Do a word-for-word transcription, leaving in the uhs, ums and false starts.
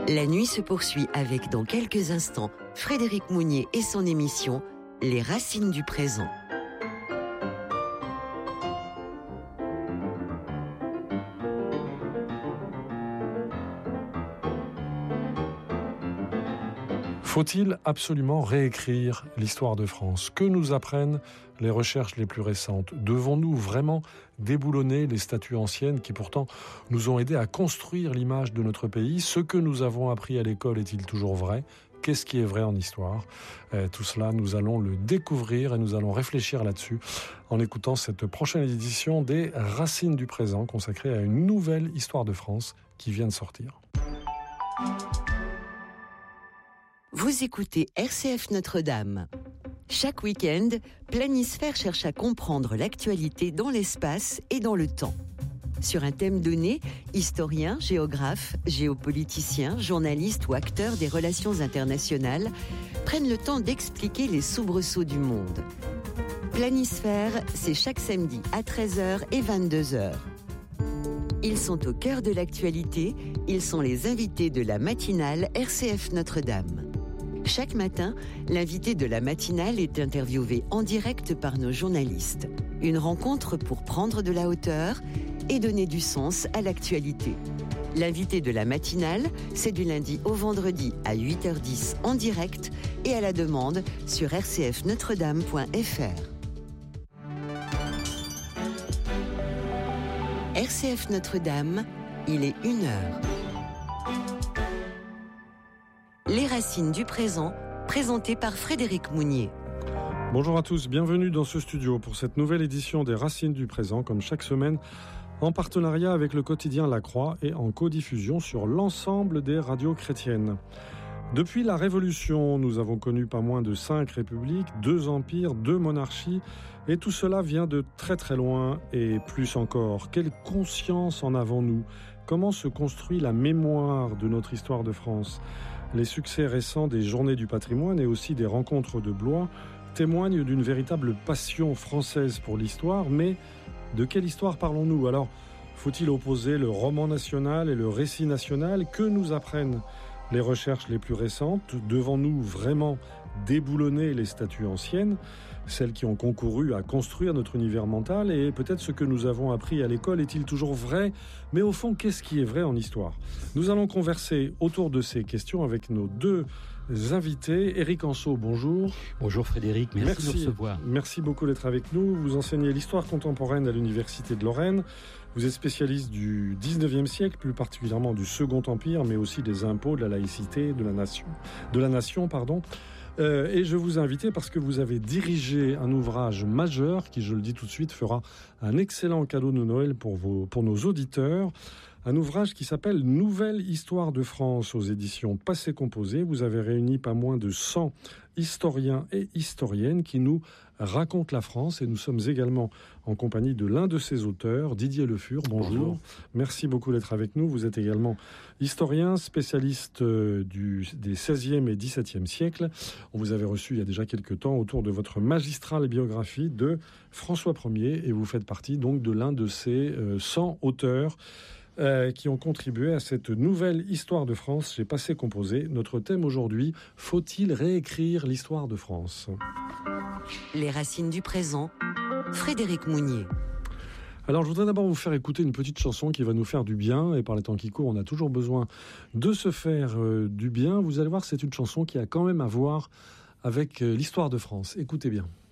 La nuit se poursuit avec, dans quelques instants, Frédéric Mounier et son émission « Les racines du présent ». Faut-il absolument réécrire l'histoire de France ? Que nous apprennent les recherches les plus récentes ? Devons-nous vraiment déboulonner les statues anciennes qui pourtant nous ont aidés à construire l'image de notre pays ? Ce que nous avons appris à l'école est-il toujours vrai ? Qu'est-ce qui est vrai en histoire ? euh, Tout cela, nous allons le découvrir et nous allons réfléchir là-dessus en écoutant cette prochaine édition des Racines du présent consacrée à une nouvelle histoire de France qui vient de sortir. Vous écoutez R C F Notre-Dame. Chaque week-end, Planisphère cherche à comprendre l'actualité dans l'espace et dans le temps. Sur un thème donné, historiens, géographes, géopoliticiens, journalistes ou acteurs des relations internationales prennent le temps d'expliquer les soubresauts du monde. Planisphère, c'est chaque samedi à treize heures et vingt-deux heures. Ils sont au cœur de l'actualité, ils sont les invités de la matinale R C F Notre-Dame. Chaque matin, l'invité de la matinale est interviewé en direct par nos journalistes. Une rencontre pour prendre de la hauteur et donner du sens à l'actualité. L'invité de la matinale, c'est du lundi au vendredi à huit heures dix en direct et à la demande sur r c f notre dame point f r. R C F Notre-Dame, il est une heure. Les racines du présent, présenté par Frédéric Mounier. Bonjour à tous, bienvenue dans ce studio pour cette nouvelle édition des Racines du présent, comme chaque semaine, en partenariat avec le quotidien La Croix et en codiffusion sur l'ensemble des radios chrétiennes. Depuis la Révolution, nous avons connu pas moins de cinq républiques, deux empires, deux monarchies, et tout cela vient de très très loin, et plus encore. Quelle conscience en avons-nous ? Comment se construit la mémoire de notre histoire de France ? Les succès récents des Journées du patrimoine et aussi des rencontres de Blois témoignent d'une véritable passion française pour l'histoire, mais de quelle histoire parlons-nous ? Alors, faut-il opposer le roman national et le récit national ? Que nous apprennent les recherches les plus récentes? Devons-nous vraiment déboulonner les statues anciennes, celles qui ont concouru à construire notre univers mental? Et peut-être ce que nous avons appris à l'école est-il toujours vrai? Mais au fond, qu'est-ce qui est vrai en histoire? Nous allons converser autour de ces questions avec nos deux invités. Éric Anceau, bonjour. Bonjour Frédéric, merci, merci de nous recevoir. Merci beaucoup d'être avec nous. Vous enseignez l'histoire contemporaine à l'Université de Lorraine. Vous êtes spécialiste du dix-neuvième siècle, plus particulièrement du Second Empire, mais aussi des impôts, de la laïcité, de la nation, de la nation, pardon. Euh, et je vous ai invité parce que vous avez dirigé un ouvrage majeur qui, je le dis tout de suite, fera un excellent cadeau de Noël pour vos, pour nos auditeurs. Un ouvrage qui s'appelle « Nouvelle histoire de France » aux éditions Passé Composé. Vous avez réuni pas moins de cent historiens et historiennes qui nous racontent la France. Et nous sommes également en compagnie de l'un de ses auteurs, Didier Le Fur. Bonjour. Bonjour. Merci beaucoup d'être avec nous. Vous êtes également historien, spécialiste du, des seizième et dix-septième siècles. On vous avait reçu il y a déjà quelques temps autour de votre magistrale biographie de François Ier. Et vous faites partie donc de l'un de ces euh, cent auteurs Euh, qui ont contribué à cette nouvelle histoire de France chez Passé Composé. Notre thème aujourd'hui, faut-il réécrire l'histoire de France ? Les racines du présent, Frédéric Mounier. Alors, je voudrais d'abord vous faire écouter une petite chanson qui va nous faire du bien. Et par les temps qui courent, on a toujours besoin de se faire euh, du bien. Vous allez voir, c'est une chanson qui a quand même à voir avec euh, l'histoire de France. Écoutez bien.